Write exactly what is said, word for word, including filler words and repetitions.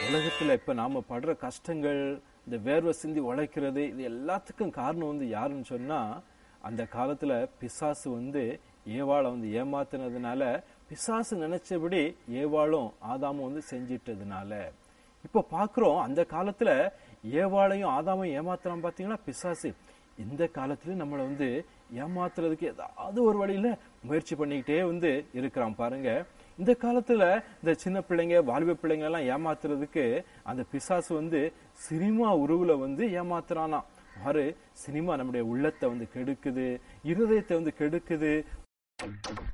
உலகத்துல இப்ப நாம படுற கஷ்டங்கள், இந்த வேர்வை சிந்தி உழைக்கிறது, இது எல்லாத்துக்கும் காரணம் வந்து யாருன்னு சொன்னா, அந்த காலத்துல பிசாசு வந்து ஏவாளை வந்து ஏமாத்தினதுனால, பிசாசு நினைச்சபடி ஏவாளும் ஆதாமும் வந்து செஞ்சிட்டதுனால. இப்ப பாக்குறோம் அந்த காலத்துல ஏவாளையும் ஆதாமையும் ஏமாத்துறான் பாத்தீங்கன்னா பிசாசு. இந்த காலத்துலயும் நம்மளை வந்து ஏமாத்துறதுக்கு ஏதாவது ஒரு வழியில முயற்சி பண்ணிக்கிட்டே வந்து இருக்கிறான் பாருங்க. இந்த காலத்துல இந்த சின்ன பிள்ளைங்க, வாலிப பிள்ளைங்க எல்லாம் ஏமாத்துறதுக்கு அந்த பிசாசு வந்து சினிமா உருவுல வந்து ஏமாத்துறானா. பாரு, சினிமா நம்முடைய உள்ளத்தை வந்து கெடுக்குது, இருதயத்தை வந்து கெடுக்குது.